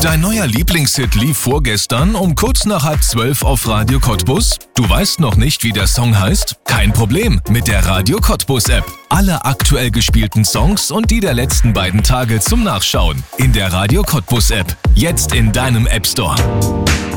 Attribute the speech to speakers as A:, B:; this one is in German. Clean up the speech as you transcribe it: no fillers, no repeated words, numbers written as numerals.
A: Dein neuer Lieblingshit lief vorgestern um kurz nach 11:30 auf Radio Cottbus? Du weißt noch nicht, wie der Song heißt? Kein Problem, mit der Radio Cottbus App. Alle aktuell gespielten Songs und die der letzten beiden Tage zum Nachschauen. In der Radio Cottbus App. Jetzt in deinem App Store.